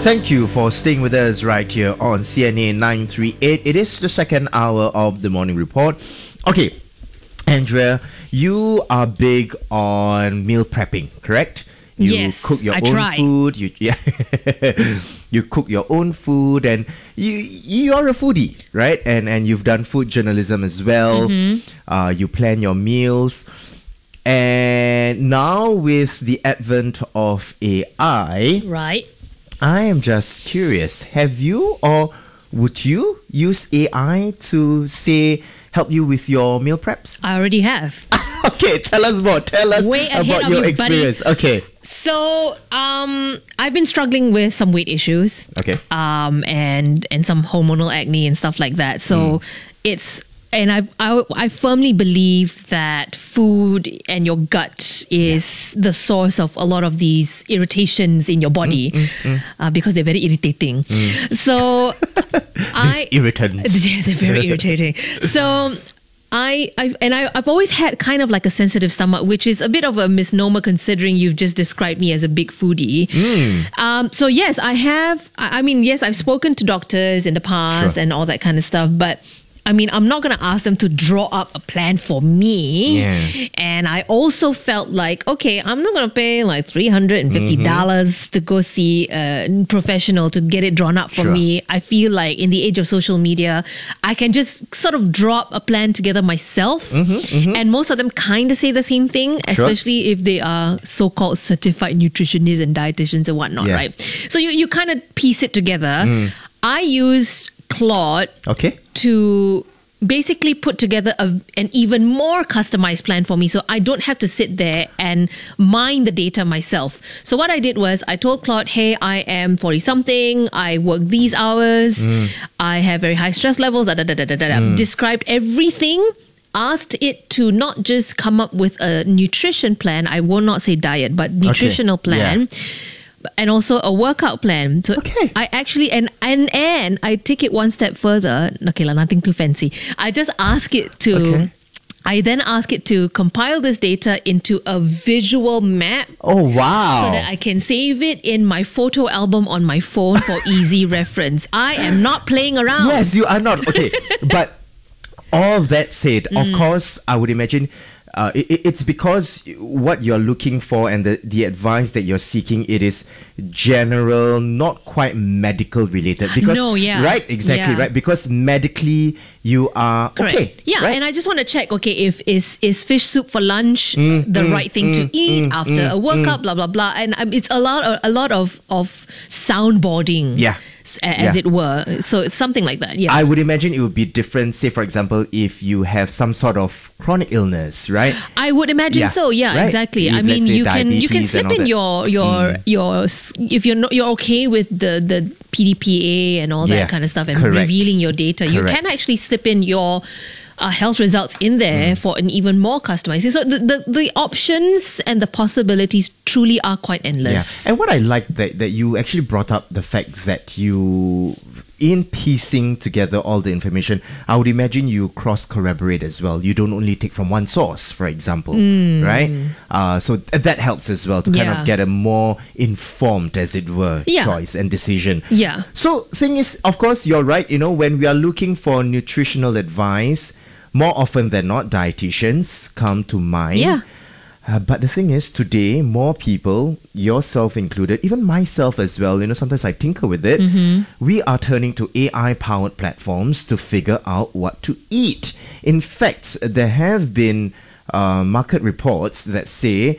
Thank you for staying with us right here on CNA 938. It is the second hour of the morning report. Okay, Andrea, you are big on meal prepping, correct? You Yes, cook your I own try. food. You cook your own food, and you're a foodie, right? And you've done food journalism as well. You plan your meals. And now with the advent of AI, Right. I am just curious, have you or would you use AI to, say, help you with your meal preps? I already have. Okay, tell us more. Tell us Way ahead about of your you, buddy. experience. Okay. So, I've been struggling with some weight issues. Okay. And some hormonal acne and stuff like that. So I firmly believe that food and your gut is the source of a lot of these irritations in your body because they're very irritating. So Irritants. Yes, they're very irritating. So I've always had kind of like a sensitive stomach, which is a bit of a misnomer considering you've just described me as a big foodie. So yes, I have. I mean, yes, I've spoken to doctors in the past Sure. and all that kind of stuff, but I mean, I'm not going to ask them to draw up a plan for me. Yeah. And I also felt like, okay, I'm not going to pay like $350 to go see a professional to get it drawn up for Sure. me. I feel like in the age of social media, I can just sort of draw up a plan together myself. And most of them kind of say the same thing, especially if they are so-called certified nutritionists and dietitians and whatnot, Yeah. right? So you kind of piece it together. I used Claude Okay. to basically put together an even more customized plan for me, so I don't have to sit there and mine the data myself. So what I did was I told Claude, hey, I am 40 something, I work these hours, I have very high stress levels, described everything, asked it to not just come up with a nutrition plan, I will not say diet, but nutritional plan. And also a workout plan. So Okay. I actually and I take it one step further. Okay, nothing too fancy. I just ask it to. Okay. I then ask it to compile this data into a visual map Oh, wow. so that I can save it in my photo album on my phone for easy reference. I am not playing around. Yes, you are not. Okay. But all that said, of course, I would imagine it's because what you're looking for and the advice that you're seeking, it is general, not quite medical related. Because, No, yeah. Right, exactly, Yeah. right. Because medically, you are Correct. okay. Yeah, right? and I just want to check, okay, if is fish soup for lunch the right thing to eat after a workout, blah blah blah, and it's a lot of soundboarding, Yeah. as Yeah. it were. So it's something like that. Yeah, I would imagine it would be different, say, for example, if you have some sort of chronic illness, right? I would imagine Yeah, so. Yeah, right? exactly. If, I mean, let's say, you can diabetes and slip all in that. your if you're okay with the PDPA and all Yeah, that kind of stuff and correct. revealing your data. You Correct. can actually slip in your health results in there for an even more customizing. So the options and the possibilities truly are quite endless. And what I like that you actually brought up the fact that you, in piecing together all the information, I would imagine you cross-collaborate as well. You don't only take from one source, for example, right? So that helps as well to kind Yeah. of get a more informed, as it were, Yeah. choice and decision. Yeah. So thing is, of course, you're right. You know, when we are looking for nutritional advice, more often than not, dietitians come to mind. Yeah. But the thing is, today, more people, yourself included, even myself as well, you know, sometimes I tinker with it, we are turning to AI-powered platforms to figure out what to eat. In fact, there have been market reports that say